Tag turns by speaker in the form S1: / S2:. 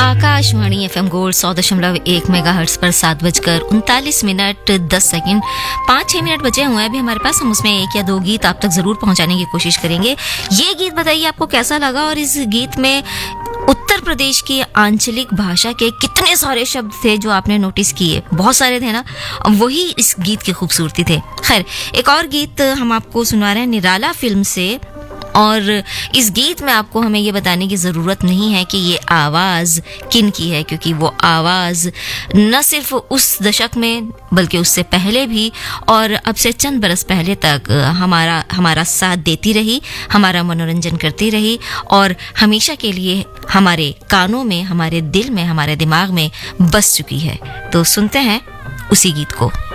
S1: Akashvani FM gold 100.1 megahertz पर 7:39 5-6 minute बचे हुए हैं अभी हमारे पास। हम उसमें एक या दो गीत आप तक जरूर पहुंचाने की कोशिश करेंगे। ये गीत बताइए आपको कैसा लगा, और इस गीत में उत्तर प्रदेश की आंचलिक भाषा के कितने सारे शब्द थे जो आपने नोटिस किए। बहुत सारे थे ना, वही इस गीत की खूबसूरती थे। खैर, एक और गीत हम आपको सुना रहे हैं निराला फिल्म से, और इस गीत में आपको हमें ये बताने की ज़रूरत नहीं है कि ये आवाज़ किन की है, क्योंकि वो आवाज़ न सिर्फ उस दशक में बल्कि उससे पहले भी और अब से चंद बरस पहले तक हमारा साथ देती रही, हमारा मनोरंजन करती रही और हमेशा के लिए हमारे कानों में, हमारे दिल में, हमारे दिमाग में बस चुकी है। तो सुनते हैं उसी गीत को।